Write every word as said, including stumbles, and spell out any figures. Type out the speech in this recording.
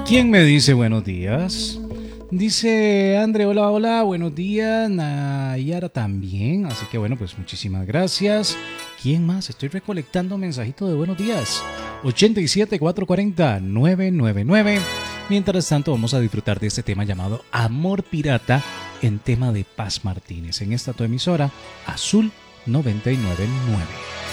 ¿Quién me dice buenos días? Dice André, hola, hola, buenos días. Nayara también. Así que bueno, pues muchísimas gracias. ¿Quién más? Estoy recolectando mensajitos de buenos días. ochenta y siete, cuatrocientos cuarenta, novecientos noventa y nueve. Mientras tanto, vamos a disfrutar de este tema llamado Amor Pirata en tema de Paz Martínez. En esta tu emisora, Azul noventa y nueve punto nueve.